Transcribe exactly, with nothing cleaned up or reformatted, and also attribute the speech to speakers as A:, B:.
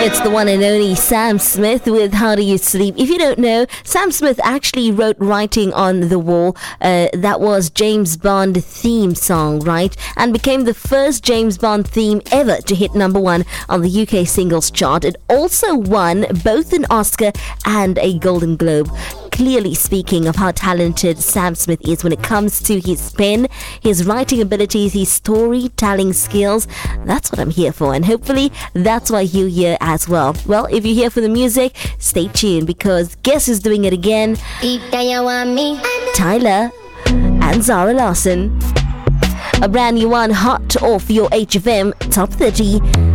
A: It's the one and only Sam Smith with How Do You Sleep. If you don't know, Sam Smith actually wrote Writing on the Wall. Uh, that was James Bond theme song, right? And became the first James Bond theme ever to hit number one on the U K singles chart. It also won both an Oscar and a Golden Globe. Clearly speaking of how talented Sam Smith is when it comes to his pen, his writing abilities, his storytelling skills. That's what I'm here for, and hopefully that's why you're here as well. Well, if you're here for the music, stay tuned, because guess who's doing it again? Tyler and Zara Larsson. A brand new one, hot off your H F M Top thirty.